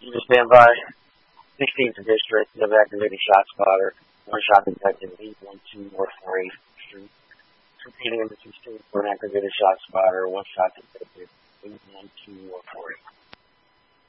You stand by. 16th District, the activated shot spotter. One shot detected 812 Street. Repeating in the 16th for an activated shot spotter. One shot detected 812 Warford.